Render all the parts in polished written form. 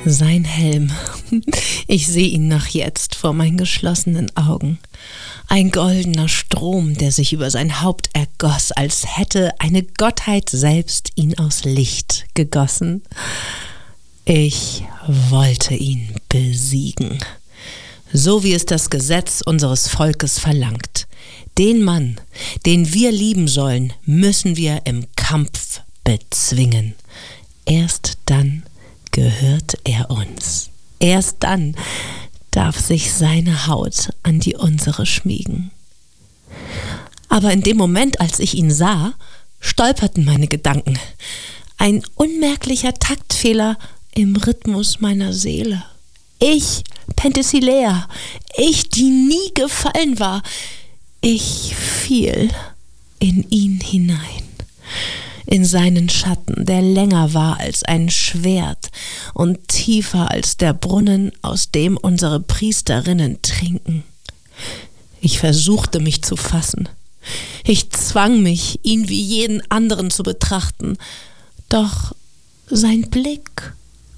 Sein Helm. Ich sehe ihn noch jetzt vor meinen geschlossenen Augen. Ein goldener Strom, der sich über sein Haupt ergoss, als hätte eine Gottheit selbst ihn aus Licht gegossen. Ich wollte ihn besiegen, so wie es das Gesetz unseres Volkes verlangt. Den Mann, den wir lieben sollen, müssen wir im Kampf bezwingen. Erst dann gehört er uns. Erst dann darf sich seine Haut an die unsere schmiegen. Aber in dem Moment, als ich ihn sah, stolperten meine Gedanken. Ein unmerklicher Taktfehler im Rhythmus meiner Seele. Ich, Penthesilea, ich, die nie gefallen war, ich fiel in ihn hinein, in seinen Schatten, der länger war als ein Schwert und tiefer als der Brunnen, aus dem unsere Priesterinnen trinken. Ich versuchte mich zu fassen. Ich zwang mich, ihn wie jeden anderen zu betrachten. Doch sein Blick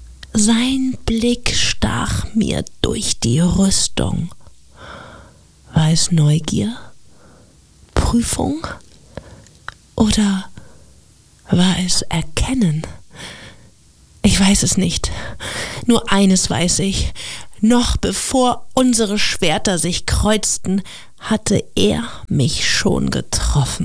stach mir durch die Rüstung. War es Neugier? Prüfung? Oder war es Erkennen? Ich weiß es nicht. Nur eines weiß ich. Noch bevor unsere Schwerter sich kreuzten, hatte er mich schon getroffen.